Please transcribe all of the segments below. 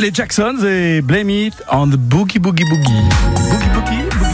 Les Jacksons et Blame It on the Boogie Boogie Boogie. Boogie Boogie Boogie Boogie.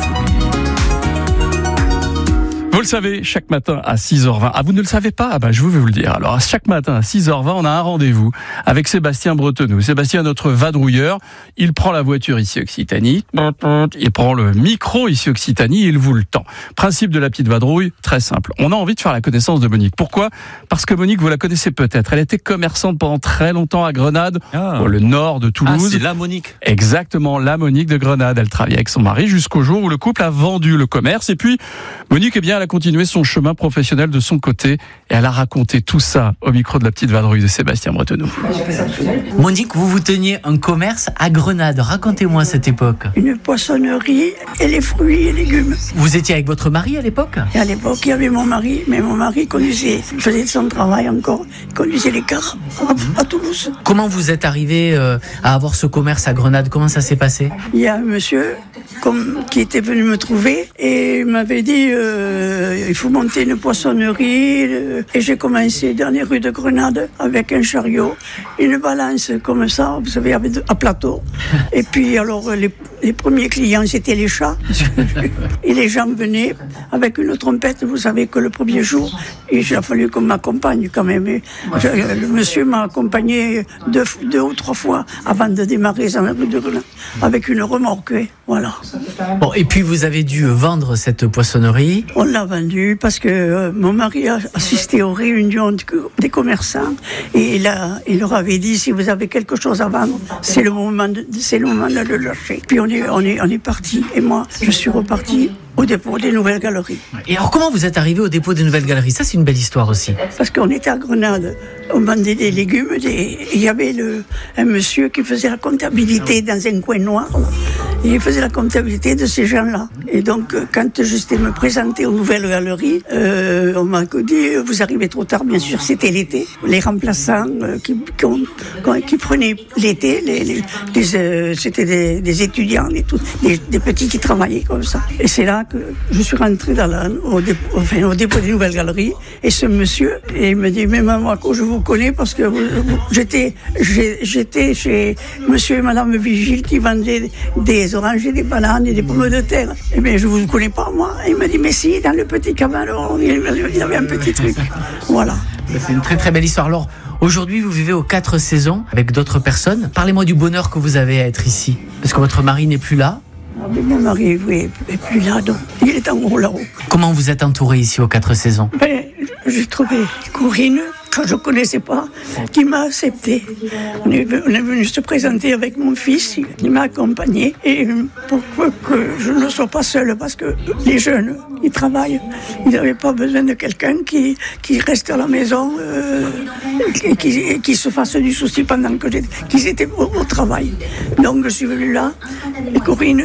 Vous le savez, chaque matin à 6h20. Ah, vous ne le savez pas? Ah ben, je vais vous le dire. Alors, chaque matin à 6h20, on a un rendez-vous avec Sébastien Bretonneau. Sébastien, notre vadrouilleur, il prend la voiture ici Occitanie, il prend le micro ici Occitanie, il vous le tend. Principe de la petite vadrouille, très simple. On a envie de faire la connaissance de Monique. Pourquoi? Parce que Monique, vous la connaissez peut-être. Elle était commerçante pendant très longtemps à Grenade, dans le nord de Toulouse. Ah, c'est la Monique. Exactement, la Monique de Grenade. Elle travaillait avec son mari jusqu'au jour où le couple a vendu le commerce. Et puis, Monique, eh bien, elle a continué son chemin professionnel de son côté et elle a raconté tout ça au micro de la petite vadrouille de Sébastien Bretonneau. Monique, vous teniez un commerce à Grenade. Racontez-moi cette époque. Une poissonnerie et les fruits et légumes. Vous étiez avec votre mari à l'époque? Et à l'époque, il y avait mon mari, mais mon mari conduisait, il faisait son travail encore, il conduisait les cars à Toulouse. Comment vous êtes arrivé à avoir ce commerce à Grenade? Comment ça s'est passé? Il y a un monsieur qui était venu me trouver et m'avait dit il faut monter une poissonnerie. Et j'ai commencé dans les rues de Grenade avec un chariot, une balance comme ça, vous savez, à plateau. Et puis alors les premiers clients c'était les chats. Et les gens venaient avec une trompette, vous savez que le premier jour, il a fallu qu'on m'accompagne quand même. Le monsieur m'a accompagné deux ou trois fois avant de démarrer dans la rue de Grenade, avec une remorque, voilà. Bon, et puis vous avez dû vendre cette poissonnerie. On l'a vendue parce que mon mari a assisté aux réunions des commerçants et il leur avait dit si vous avez quelque chose à vendre, c'est le moment de le lâcher. Puis on est parti et moi je suis reparti au dépôt des Nouvelles Galeries. Et alors comment vous êtes arrivé au dépôt des Nouvelles Galeries? Ça c'est une belle histoire aussi. Parce qu'on était à Grenade, on vendait des légumes et il y avait un monsieur qui faisait la comptabilité dans un coin noir. Et il faisait la comptabilité de ces gens-là. Et donc, quand j'étais me présenter aux Nouvelles Galeries, on m'a dit, vous arrivez trop tard, bien sûr, c'était l'été. Les remplaçants qui prenaient l'été, c'était des étudiants, des petits qui travaillaient comme ça. Et c'est là que je suis rentrée au dépôt des Nouvelles Galeries. Et ce monsieur, il me dit, mais maman, je vous connais parce que j'étais chez monsieur et madame Vigile qui vendaient des oranges et des bananes et des pommes de terre. Eh bien, je ne vous connais pas, moi. Il m'a dit, mais si, dans le petit cabanon, il y avait un petit truc. Voilà. C'est une très très belle histoire. Alors, aujourd'hui, vous vivez aux 4 saisons avec d'autres personnes. Parlez-moi du bonheur que vous avez à être ici. Parce que votre mari n'est plus là. Ah, mais mon mari, oui, n'est plus là, donc il est en haut là-haut. Comment vous êtes entouré ici aux 4 saisons? J'ai trouvé Corinne, que je ne connaissais pas, qui m'a accepté. On est venu se présenter avec mon fils, qui m'a accompagné. Et pour que je ne sois pas seule, parce que les jeunes, ils travaillent. Ils n'avaient pas besoin de quelqu'un qui reste à la maison et qui se fasse du souci pendant qu'ils étaient au travail. Donc je suis venue là, et Corinne,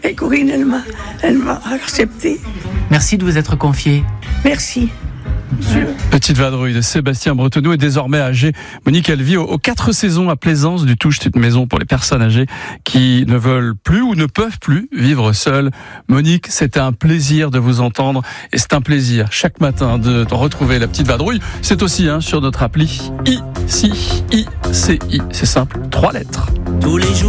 elle m'a accepté. Merci de vous être confié. Merci. Petite vadrouille de Sébastien Bretonneau est désormais âgée. Monique, elle vit aux 4 saisons à Plaisance du Touche, c'est une maison pour les personnes âgées qui ne veulent plus ou ne peuvent plus vivre seules. Monique, c'était un plaisir de vous entendre et c'est un plaisir chaque matin de retrouver la petite vadrouille. C'est aussi sur notre appli ICI. C'est simple, 3 lettres. Tous les jours.